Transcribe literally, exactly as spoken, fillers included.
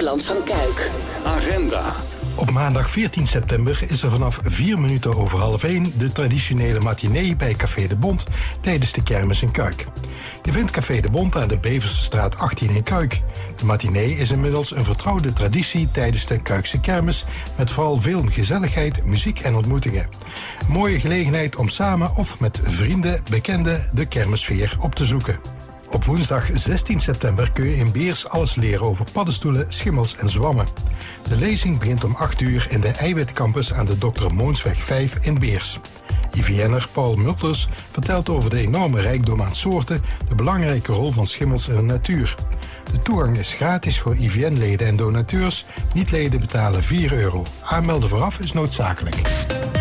Nederland van Kuik. Agenda. Op maandag veertien september is er vanaf vier minuten over half één de traditionele matinee bij Café de Bond tijdens de kermis in Kuik. Je vindt Café de Bond aan de Beversstraat achttien in Kuik. De matinee is inmiddels een vertrouwde traditie tijdens de Kuikse kermis met vooral veel gezelligheid, muziek en ontmoetingen. Een mooie gelegenheid om samen of met vrienden, bekenden de kermissfeer op te zoeken. Op woensdag zestien september kun je in Beers alles leren over paddenstoelen, schimmels en zwammen. De lezing begint om acht uur in de Eiwitcampus aan de dokter Moonsweg vijf in Beers. I V N'er Paul Multers vertelt over de enorme rijkdom aan soorten, de belangrijke rol van schimmels in de natuur. De toegang is gratis voor I V N-leden en donateurs. Niet-leden betalen vier euro. Aanmelden vooraf is noodzakelijk.